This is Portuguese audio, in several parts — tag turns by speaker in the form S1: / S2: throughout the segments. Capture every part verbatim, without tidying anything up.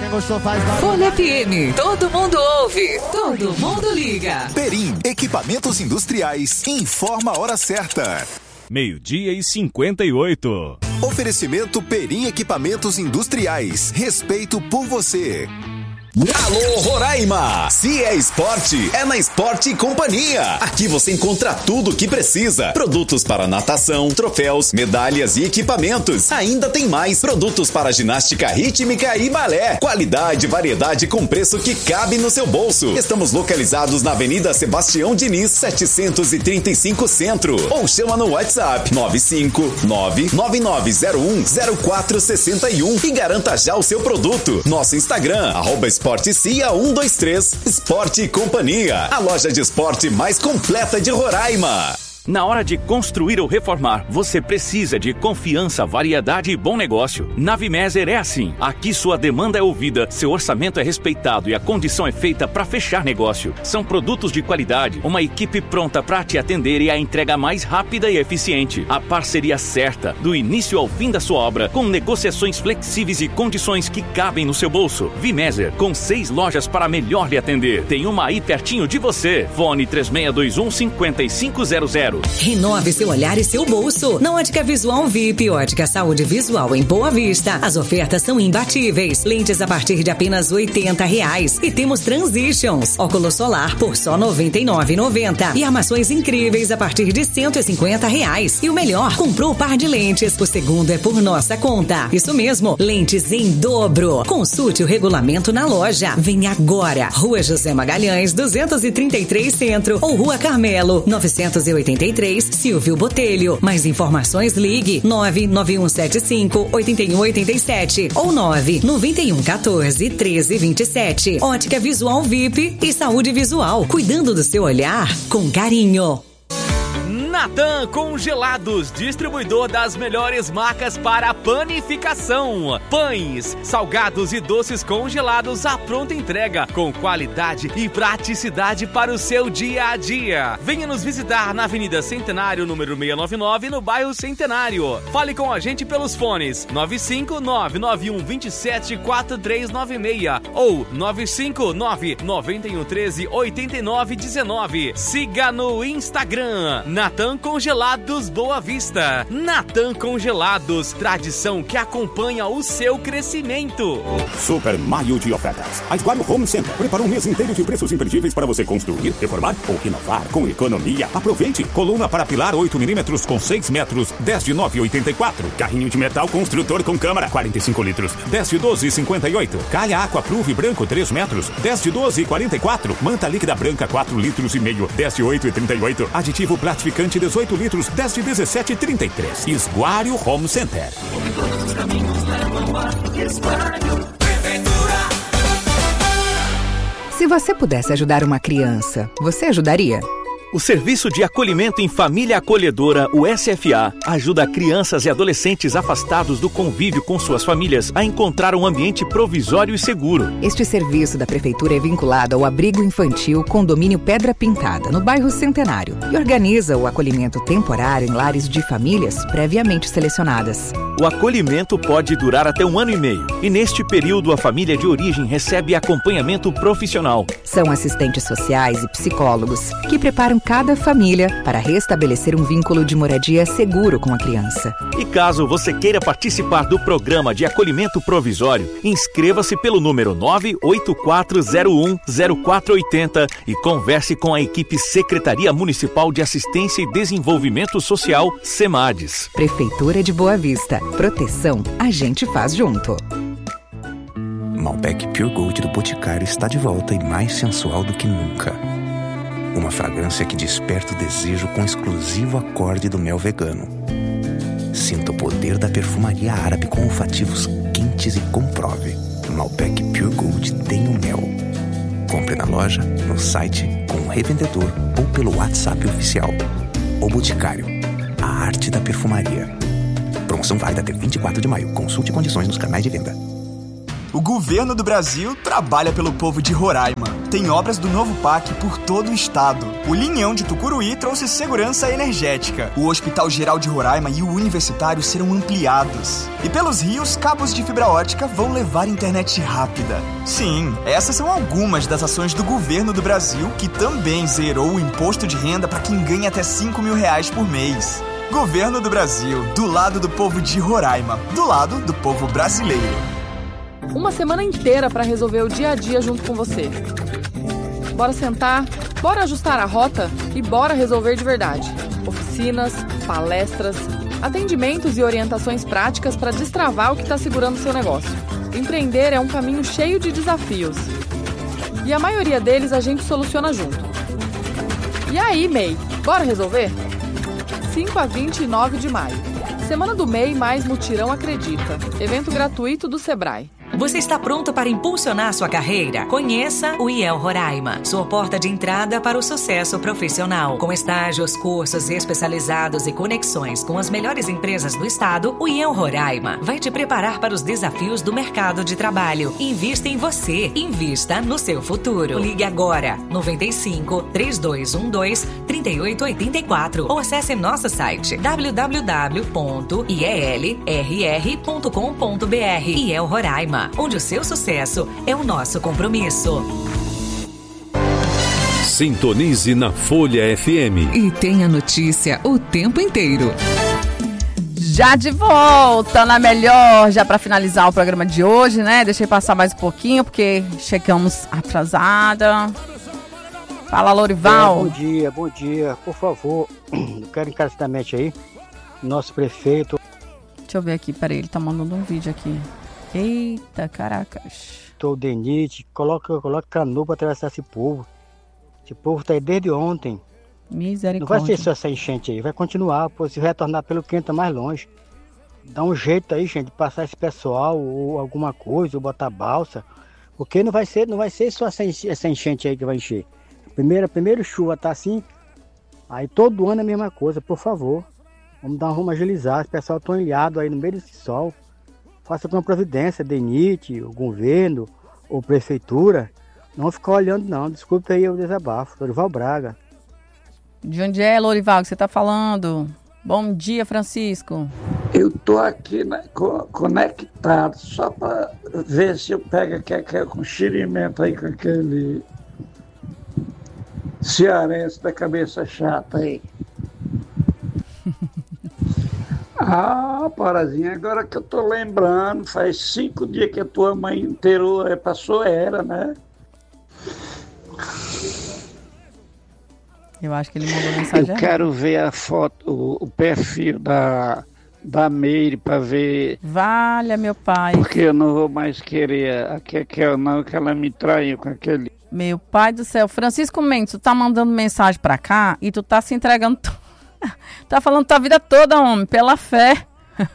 S1: quem gostou faz barulho.
S2: Folha F M, todo mundo ouve, todo mundo liga.
S3: Perim, equipamentos industriais, informa a hora certa.
S4: Meio-dia e cinquenta e oito.
S3: Oferecimento Perim Equipamentos Industriais. Respeito por você.
S5: Alô Roraima! Se é esporte, é na Esporte Companhia. Aqui você encontra tudo o que precisa. Produtos para natação, troféus, medalhas e equipamentos. Ainda tem mais produtos para ginástica rítmica e balé. Qualidade e variedade com preço que cabe no seu bolso. Estamos localizados na Avenida Sebastião Diniz, setecentos e trinta e cinco Centro. Ou chama no WhatsApp nove cinco nove nove nove zero um zero quatro seis um e garanta já o seu produto. Nosso Instagram, arroba Esporte Cia um dois três, Esporte e Companhia, a loja de esporte mais completa de Roraima.
S4: Na hora de construir ou reformar, você precisa de confiança, variedade e bom negócio. Na Vimeser é assim. Aqui sua demanda é ouvida, seu orçamento é respeitado e a condição é feita para fechar negócio. São produtos de qualidade, uma equipe pronta para te atender e a entrega mais rápida e eficiente. A parceria certa, do início ao fim da sua obra, com negociações flexíveis e condições que cabem no seu bolso. Vimeser, com seis lojas para melhor lhe atender. Tem uma aí pertinho de você. Fone três seis dois um cinco cinco zero zero.
S2: Renove seu olhar e seu bolso. Na Ótica Visual V I P, Ótica Saúde Visual em Boa Vista. As ofertas são imbatíveis. Lentes a partir de apenas oitenta reais. E temos Transitions. Óculos solar por só noventa e nove reais e noventa centavos. E armações incríveis a partir de cento e cinquenta reais. E o melhor, comprou o par de lentes. O segundo é por nossa conta. Isso mesmo, lentes em dobro. Consulte o regulamento na loja. Vem agora. Rua José Magalhães, duzentos e trinta e três Centro. Ou Rua Carmelo, novecentos e oitenta e três, Silvio Botelho. Mais informações, ligue nove nove um sete cinco oito um oito sete ou nove nove um um quatro treze vinte e sete. Ótica Visual V I P e Saúde Visual, cuidando do seu olhar com carinho.
S6: Natan Congelados, distribuidor das melhores marcas para panificação. Pães, salgados e doces congelados à pronta entrega, com qualidade e praticidade para o seu dia a dia. Venha nos visitar na Avenida Centenário, número seiscentos e noventa e nove, no bairro Centenário. Fale com a gente pelos fones nove cinco nove nove um dois sete quatro três nove seis ou nove cinco nove nove um um três oito nove um nove. Siga no Instagram, Natan Congelados Boa Vista. Natan Congelados, tradição que acompanha o seu crescimento.
S7: Super maio de ofertas. A Esguario Home Center preparou um mês inteiro de preços imperdíveis para você construir, reformar ou renovar com economia. Aproveite. Coluna para pilar oito milímetros com seis metros, dez de nove e oitenta e quatro. Carrinho de metal construtor com câmara, quarenta e cinco litros, dez de doze e cinquenta e oito. Calha Aquapruve branco, três metros, dez de doze e quarenta e quatro. Manta líquida branca, quatro litros e meio, dez de oito e trinta e oito. Aditivo platificante, dezoito litros, dez de dezessete e trinta e três. Esguario Home Center.
S8: Todos os caminhos levam a Esguario.
S9: Se você pudesse ajudar uma criança, você ajudaria?
S4: O Serviço de Acolhimento em Família Acolhedora, o S F A, ajuda crianças e adolescentes afastados do convívio com suas famílias a encontrar um ambiente provisório e seguro.
S9: Este serviço da Prefeitura é vinculado ao Abrigo Infantil Condomínio Pedra Pintada, no bairro Centenário, e organiza o acolhimento temporário em lares de famílias previamente selecionadas.
S4: O acolhimento pode durar até um ano e meio, e neste período a família de origem recebe acompanhamento profissional.
S9: São assistentes sociais e psicólogos que preparam cada família para restabelecer um vínculo de moradia seguro com a criança.
S4: E caso você queira participar do programa de acolhimento provisório, inscreva-se pelo número nove oito quatro zero um zero quatro oito zero e converse com a equipe Secretaria Municipal de Assistência e Desenvolvimento Social, SEMADES.
S9: Prefeitura de Boa Vista. Proteção a gente faz junto.
S10: Malbec Pure Gold do Boticário está de volta e mais sensual do que nunca. Uma fragrância que desperta o desejo com o exclusivo acorde do mel vegano. Sinta o poder da perfumaria árabe com olfativos quentes e comprove. Malbec Pure Gold tem o mel. Compre na loja, no site, com o revendedor ou pelo WhatsApp oficial. O Boticário, a arte da perfumaria. Promoção válida até vinte e quatro de maio. Consulte condições nos canais de venda.
S1: O governo do Brasil trabalha pelo povo de Roraima. Tem obras do novo P A C por todo o estado. O Linhão de Tucuruí trouxe segurança energética. O Hospital Geral de Roraima e o Universitário serão ampliados. E pelos rios, cabos de fibra ótica vão levar internet rápida. Sim, essas são algumas das ações do governo do Brasil, que também zerou o imposto de renda para quem ganha até cinco mil reais por mês. Governo do Brasil, do lado do povo de Roraima, do lado do povo brasileiro.
S11: Uma semana inteira para resolver o dia a dia junto com você. Bora sentar, bora ajustar a rota e bora resolver de verdade. Oficinas, palestras, atendimentos e orientações práticas para destravar o que está segurando seu negócio. Empreender é um caminho cheio de desafios. E a maioria deles a gente soluciona junto. E aí, M E I, bora resolver? cinco a vinte e nove de maio. Semana do M E I mais Mutirão Acredita. Evento gratuito do Sebrae.
S2: Você está pronto para impulsionar sua carreira? Conheça o I E L Roraima, sua porta de entrada para o sucesso profissional. Com estágios, cursos especializados e conexões com as melhores empresas do estado, o I E L Roraima vai te preparar para os desafios do mercado de trabalho. Invista em você, invista no seu futuro. Ligue agora, nove cinco, três dois um dois, três oito oito quatro ou acesse nosso site w w w ponto i e l r r ponto com ponto b r. I E L Roraima, onde o seu sucesso é o nosso compromisso.
S12: Sintonize na Folha F M.
S13: E tenha notícia o tempo inteiro.
S14: Já de volta na melhor, já para finalizar o programa de hoje, né? Deixei passar mais um pouquinho, porque chegamos atrasada. Fala, Lorival.
S15: É, bom dia, bom dia. Por favor, eu quero encarecidamente aí, nosso prefeito.
S14: Deixa eu ver aqui, peraí, ele tá mandando um vídeo aqui. Eita, caracas.
S15: Tô o Denite, coloca, coloca canoa pra atravessar esse povo. Esse povo tá aí desde ontem.
S14: Misericórdia.
S15: Não vai ser só essa enchente aí, vai continuar, pô, se retornar pelo quinto mais longe. Dá um jeito aí, gente, de passar esse pessoal, ou alguma coisa, ou botar balsa. Porque não vai ser, não vai ser só essa enchente aí que vai encher. Primeira, primeiro chuva tá assim, aí todo ano é a mesma coisa, por favor. Vamos dar um rumo agilizar, o pessoal tão ilhado aí no meio desse sol. Faça com uma providência, DENIT, o governo, ou prefeitura. Não ficar olhando não, desculpe aí o desabafo. Lorival Braga.
S14: De onde é, Lorival, que você tá falando? Bom dia, Francisco.
S16: Eu tô aqui, né, co- conectado, só para ver se eu pego aquele enxerimento aí com aquele cearense da cabeça chata aí. Ah, Porazinha, agora que eu tô lembrando, faz cinco dias que a tua mãe inteirou, passou era, né?
S14: Eu acho que ele mandou mensagem.
S16: Eu quero ver a foto, o, o perfil da, da Meire para ver.
S14: Valha, meu pai.
S16: Porque eu não vou mais querer aquela, não, que ela me traiu com aquele.
S14: Meu pai do céu. Francisco Mendes, tu tá mandando mensagem pra cá e tu tá se entregando. T... tá falando tua vida toda, homem, pela fé.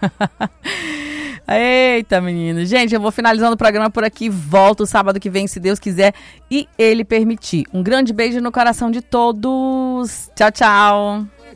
S14: Eita, menino. Gente, eu vou finalizando o programa por aqui. Volto sábado que vem, se Deus quiser e Ele permitir. Um grande beijo no coração de todos. Tchau, tchau.